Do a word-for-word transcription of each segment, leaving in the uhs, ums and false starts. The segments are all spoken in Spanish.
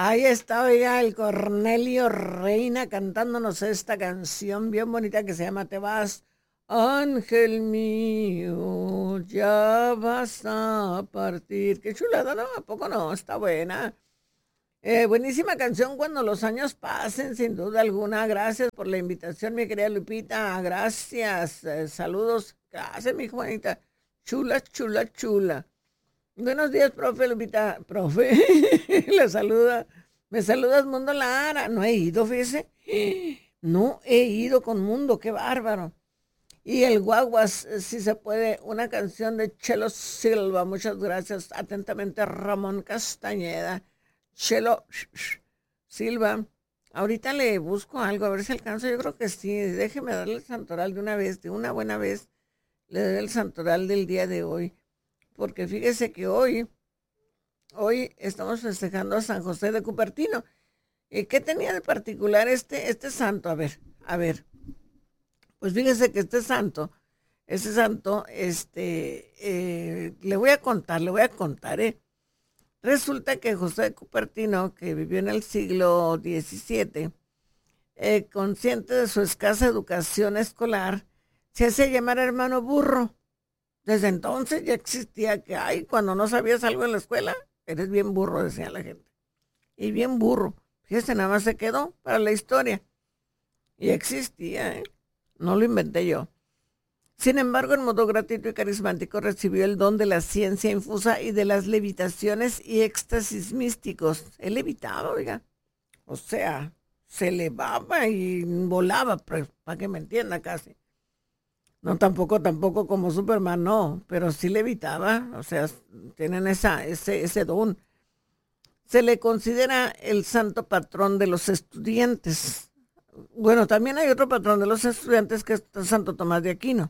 Ahí está, oiga, el Cornelio Reina cantándonos esta canción bien bonita que se llama Te vas, ángel mío, ya vas a partir. Qué chulada, ¿no? ¿A poco no? Está buena. Eh, buenísima canción cuando los años pasen, sin duda alguna. Gracias por la invitación, mi querida Lupita. Gracias. Eh, saludos. Gracias, mi Juanita. Chula, chula, chula. Buenos días, profe Lupita. Profe, le saluda. Me saludas, Mundo Lara. No he ido, fíjese. No he ido con Mundo, qué bárbaro. Y el Guaguas, eh, si se puede, una canción de Chelo Silva. Muchas gracias. Atentamente, Ramón Castañeda. Chelo Silva. Ahorita le busco algo, a ver si alcanzo. Yo creo que sí. Déjeme darle el santoral de una vez, de una buena vez. Le doy el santoral del día de hoy. Porque fíjese que hoy, hoy estamos festejando a San José de Cupertino. ¿Y qué tenía de particular este, este santo? A ver, a ver. Pues fíjese que este santo, este santo, este, eh, le voy a contar, le voy a contar, ¿eh? Resulta que José de Cupertino, que vivió en el siglo diecisiete, eh, consciente de su escasa educación escolar, se hace llamar hermano burro. Desde entonces ya existía que, ay, cuando no sabías algo en la escuela, eres bien burro, decía la gente. Y bien burro. Fíjese, nada más se quedó para la historia. Y existía, ¿eh? No lo inventé yo. Sin embargo, en modo gratuito y carismático recibió el don de la ciencia infusa y de las levitaciones y éxtasis místicos. Él levitaba, oiga. O sea, se elevaba y volaba, pues, para que me entienda casi. No, tampoco, tampoco como Superman, no, pero sí levitaba, o sea, tienen esa, ese, ese don. Se le considera el santo patrón de los estudiantes. Bueno, también hay otro patrón de los estudiantes que es Santo Tomás de Aquino.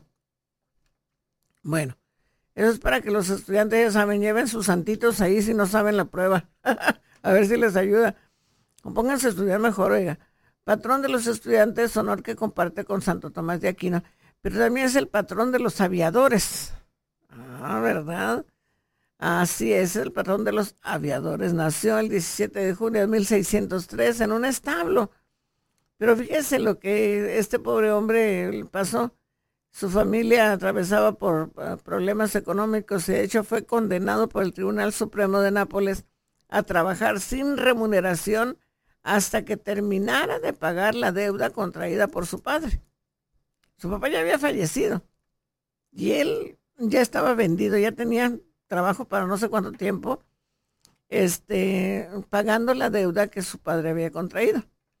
Bueno, eso es para que los estudiantes, ya saben, lleven sus santitos ahí si no saben la prueba. A ver si les ayuda. O pónganse a estudiar mejor, oiga. Patrón de los estudiantes, honor que comparte con Santo Tomás de Aquino. Pero también es el patrón de los aviadores. Ah, ¿verdad? Así es, el patrón de los aviadores. Nació el diecisiete de junio de mil seiscientos tres en un establo. Pero fíjese lo que este pobre hombre le pasó. Su familia atravesaba por uh, problemas económicos y de hecho fue condenado por el Tribunal Supremo de Nápoles a trabajar sin remuneración hasta que terminara de pagar la deuda contraída por su padre. Su papá ya había fallecido y él ya estaba vendido, ya tenía trabajo para no sé cuánto tiempo, este, pagando la deuda que su padre había contraído.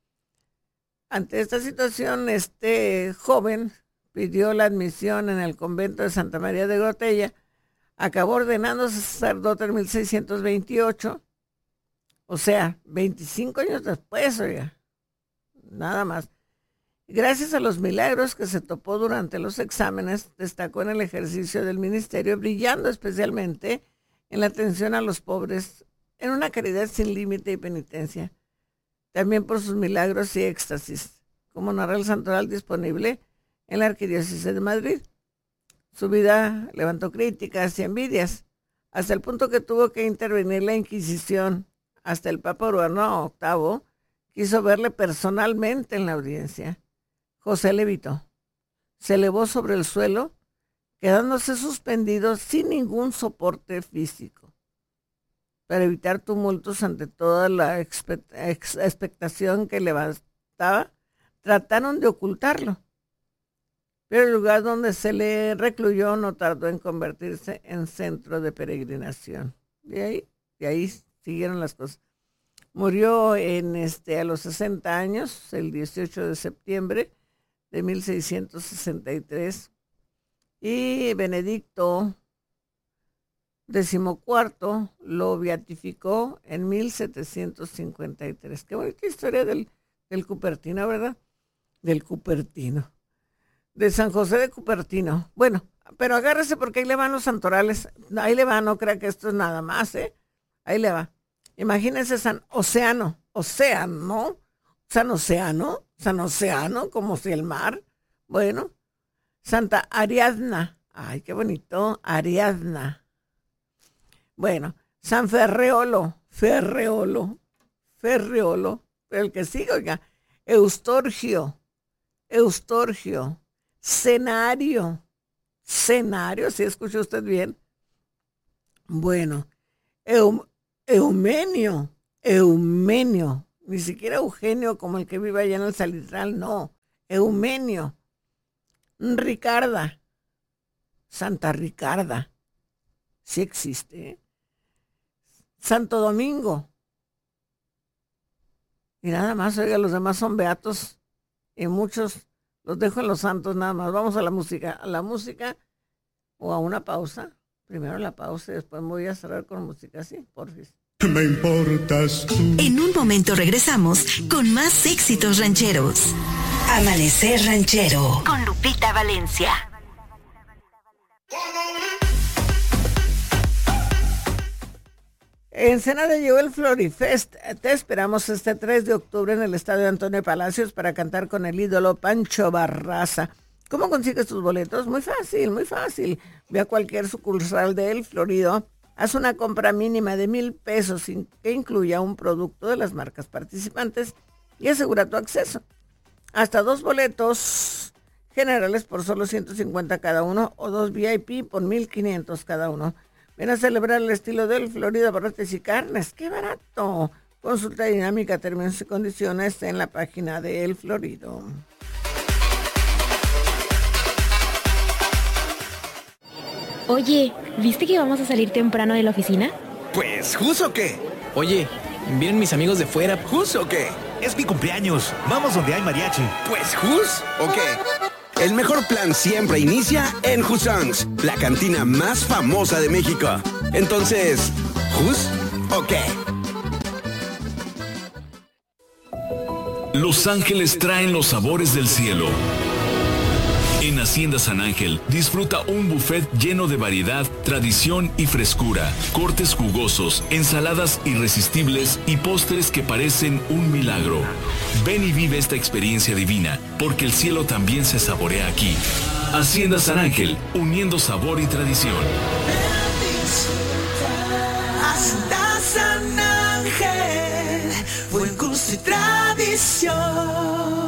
Ante esta situación, este joven pidió la admisión en el convento de Santa María de Gotella, acabó ordenándose sacerdote en mil seiscientos veintiocho, o sea, veinticinco años después, oiga, nada más. Gracias a los milagros que se topó durante los exámenes, destacó en el ejercicio del ministerio, brillando especialmente en la atención a los pobres, en una caridad sin límite y penitencia. También por sus milagros y éxtasis, como narra el santoral disponible en la Arquidiócesis de Madrid. Su vida levantó críticas y envidias, hasta el punto que tuvo que intervenir la Inquisición. Hasta el Papa Urbano octavo quiso verle personalmente en la audiencia. José levitó, se elevó sobre el suelo, quedándose suspendido sin ningún soporte físico. Para evitar tumultos ante toda la expectación que levantaba, trataron de ocultarlo. Pero el lugar donde se le recluyó no tardó en convertirse en centro de peregrinación. De ahí, de ahí siguieron las cosas. Murió en este, a los sesenta años, el dieciocho de septiembre de mil seiscientos sesenta y tres. Y Benedicto decimocuarto lo beatificó en mil setecientos cincuenta y tres. Qué bonita historia del, del Cupertino, ¿verdad? Del Cupertino. De San José de Cupertino. Bueno, pero agárrese porque ahí le van los santorales. Ahí le va, no crea que esto es nada más, ¿eh? Ahí le va. Imagínense San Océano. Océano. San Océano. San Océano, como si el mar. Bueno. Santa Ariadna. Ay, qué bonito. Ariadna. Bueno, San Ferreolo, Ferreolo, Ferriolo, el que sigue, oiga, Eustorgio, Eustorgio, Cenario, Cenario, si escucha usted bien. Bueno, Eum, Eumenio, Eumenio, ni siquiera Eugenio como el que vive allá en el Salitral, no, Eumenio, Ricarda, Santa Ricarda, sí existe, ¿eh? Santo Domingo, y nada más, oiga, los demás son beatos y muchos los dejo en los santos nada más. Vamos a la música, a la música o a una pausa. Primero la pausa y después voy a cerrar con música, ¿sí? Porfis. Me importas tú. En un momento regresamos con más éxitos rancheros. Amanecer Ranchero con Lupita Valencia. En Ensenada llegó el Florifest. Te esperamos este tres de octubre en el Estadio Antonio Palacios para cantar con el ídolo Pancho Barraza. ¿Cómo consigues tus boletos? Muy fácil, muy fácil. Ve a cualquier sucursal de El Florido, haz una compra mínima de mil pesos sin que incluya un producto de las marcas participantes y asegura tu acceso. Hasta dos boletos generales por solo ciento cincuenta cada uno o dos V I P por mil quinientos cada uno. Ven a celebrar el estilo del Florida Barrotes y Carnes. ¡Qué barato! Consulta dinámica, términos y condiciones en la página de El Florido. Oye, ¿viste que vamos a salir temprano de la oficina? Pues, ¿jus o qué? Oye, ¿vienen mis amigos de fuera? ¿Jus o qué? Es mi cumpleaños. Vamos donde hay mariachi. Pues, ¿jus o qué? El mejor plan siempre inicia en Hussongs, la cantina más famosa de México. Entonces, ¿jus o qué? Los ángeles traen los sabores del cielo. En Hacienda San Ángel, disfruta un buffet lleno de variedad, tradición y frescura, cortes jugosos, ensaladas irresistibles y postres que parecen un milagro. Ven y vive esta experiencia divina, porque el cielo también se saborea aquí. Hacienda San Ángel, uniendo sabor y tradición. Hacienda San Ángel, buen gusto y tradición.